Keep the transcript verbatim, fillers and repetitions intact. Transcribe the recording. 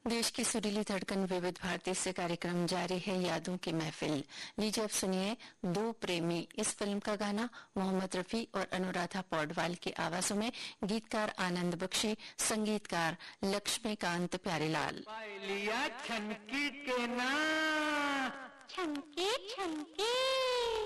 देश की सुरीली धड़कन विविध भारती से कार्यक्रम जारी है यादों की महफिल। लीजिए अब सुनिए दो प्रेमी इस फिल्म का गाना मोहम्मद रफी और अनुराधा पौडवाल की आवाजों में, गीतकार आनंद बख्शी, संगीतकार लक्ष्मीकांत प्यारेलाल। लिया छनकी के ना छनके छनके